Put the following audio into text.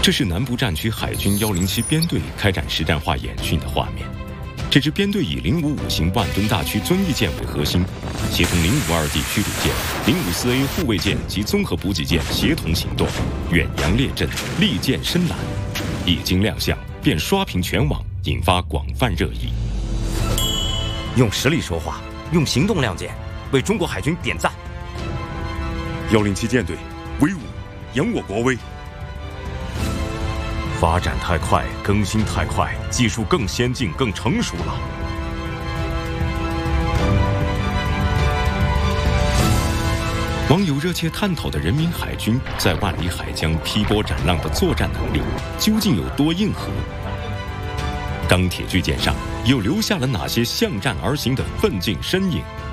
这是南部战区海军107编队开展实战化演训的画面。这支编队以055型万吨大驱遵义舰为核心，协同052D 驱逐舰、054A 护卫舰及综合补给舰协同行动，远洋列阵，利剑深蓝。一经亮相，便刷屏全网，引发广泛热议。 用实力说话，用行动亮剑，为中国海军点赞。 107舰队威武，扬我国威。 发展太快，更新太快，技术更先进、更成熟了。 网友热切探讨的人民海军在万里海疆劈波斩浪的作战能力究竟有多硬核？钢铁巨舰上又留下了哪些向战而行的奋进身影？